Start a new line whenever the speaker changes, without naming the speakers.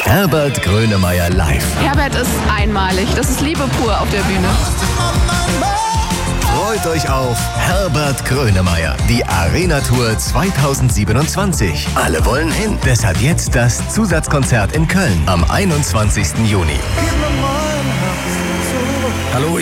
Herbert Grönemeyer live.
Herbert ist einmalig. Das ist Liebe pur auf der Bühne.
Freut euch auf Herbert Grönemeyer, die Arena-Tour 2027. Alle wollen hin. Deshalb jetzt das Zusatzkonzert in Köln am 21. Juni.
Hallo,